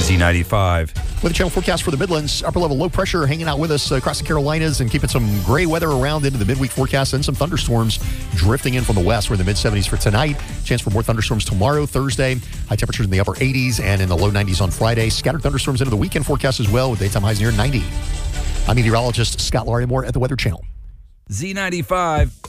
Z95. With a channel forecast for the Midlands, upper level low pressure hanging out with us across the Carolinas and keeping some gray weather around into the midweek forecast and some thunderstorms drifting in from the west. We're in the mid-70s for tonight. Chance for more thunderstorms tomorrow, Thursday. High temperatures in the upper 80s and in the low 90s on Friday. Scattered thunderstorms into the weekend forecast as well with daytime highs near 90. I'm meteorologist Scott Larimore at the Weather Channel. Z95.